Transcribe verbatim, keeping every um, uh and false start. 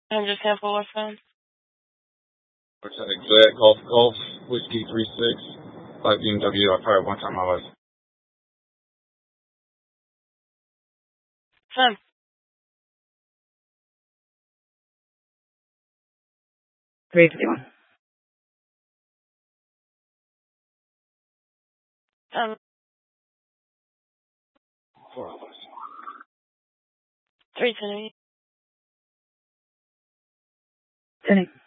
Hundred sample what's phone? Exec, Golf, Golf, Whiskey three six, five B M W. I fired one time in my life. Son. three fifty-one. Um. Four of us. Three ten. Ten.